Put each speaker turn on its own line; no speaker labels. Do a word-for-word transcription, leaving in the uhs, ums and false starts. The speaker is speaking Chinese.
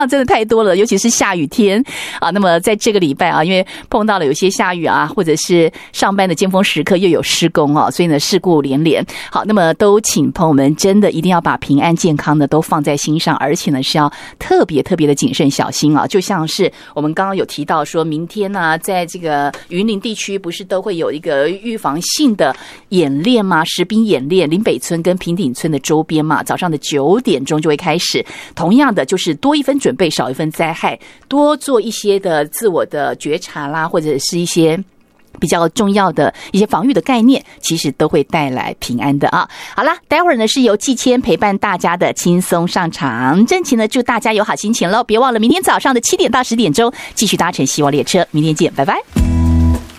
真的太多了，尤其是下雨天啊。那么在这个礼拜啊，因为碰到了有些下雨啊，或者是上班的尖峰时刻又有施工啊，所以呢事故连连。好，那么都请朋友们真的一定要把平安健康的都放在心上，而且呢是要特别特别的谨慎小心啊。就像是我们刚刚有提到说，明天呢、啊、在这个云林地区不是都会有一个预防性的演练吗？实兵演练，林北村跟平顶村的周边嘛，早上的九点钟就会开始。同样的，就是多一分准备，少一分灾害，多做一些的自我的觉察啦，或者是一些比较重要的一些防御的概念，其实都会带来平安的啊。好啦，待会儿呢是由季谦陪伴大家的轻松上场，真情呢祝大家有好心情喽！别忘了明天早上的七点到十点钟继续搭乘希望列车，明天见，拜拜。